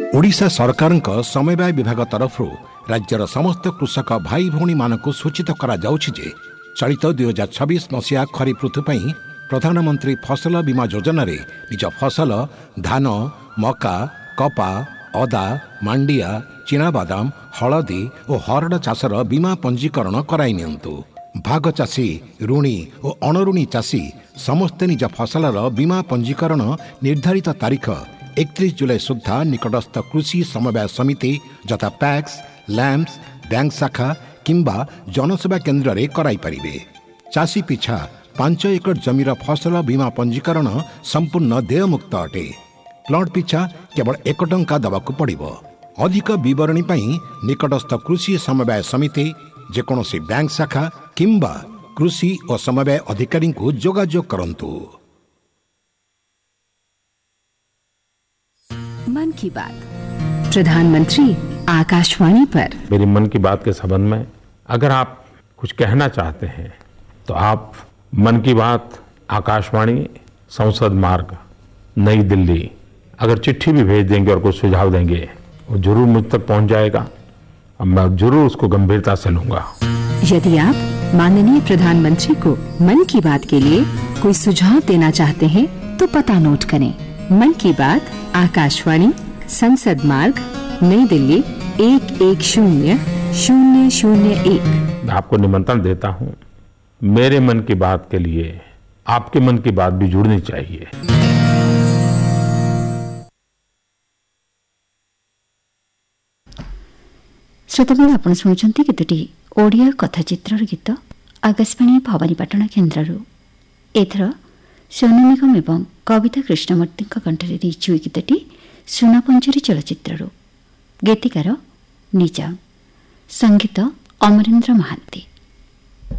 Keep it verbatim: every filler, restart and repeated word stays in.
ओडिशा सरकारक समवाय विभाग तरफ राज्यर समस्त कृषक भाई भौणी मानक सूचित करा जाउछि जे चलित दुई हजार छब्बीस मसीहा खरीफ ऋतु पई प्रधानमंत्री फसल बीमा योजना रे निज फसल धान मका कपा अदा मांडिया चिनाबादाम हलदी और हरड़ चाषर बीमा पंजीकरण कराई नियंतु। भाग चाषी ऋणी और अणऋणी चाषी समस्ते निज फसलर बीमा पंजीकरण निर्धारित तारीख एकतीस जुलाई सुधा निकटस्थ कृषि समवाय समिति यथा पैक्स लैम्प्स बैंक शाखा किंबा जनसेवा केन्द्र रे कराई परिबे। चाषी पिछा पांच एकड़ जमीर फसल बीमा पंजीकरण संपूर्ण देयमुक्त अटे। प्लॉट पिछा केवल एक टंका दबाकू पड़िबो। अधिक विवरणी पई निकटस्थ कृषि समवाय समिति जेकोसी बैंक शाखा किंबा कृषि और समवाय अधिकारी को जोगाजोग करंतु। मन की बात प्रधानमंत्री आकाशवाणी पर। मेरी मन की बात के संबंध में अगर आप कुछ कहना चाहते हैं तो आप मन की बात आकाशवाणी संसद मार्ग नई दिल्ली अगर चिट्ठी भी भेज देंगे और कुछ सुझाव देंगे वो जरूर मुझ तक पहुंच जाएगा और मैं जरूर उसको गंभीरता से लूंगा। यदि आप माननीय प्रधानमंत्री को मन की बात के लिए कोई सुझाव देना चाहते हैं तो पता नोट करें। मन की बात आकाशवाणी संसद मार्ग नई दिल्ली एक एक शून्य शून्य शून्य एक। मैं आपको निमंत्रण देता हूँ। मेरे मन की बात के लिए आपके मन की बात भी जुड़नी चाहिए। श्रोताबंधु आपण शुणुचंती केतोटी ओडिया कथाचित्रर गीत आकाशवाणी भवानीपाटना केन्द्ररू। एथर सोनू निगम एवं कविता कृष्णमूर्ति कंठरे रही गीतटी सुनापंजरी चलचित्ररू। गीतिकार निजाम, संगीत अमरेन्द्र महांती।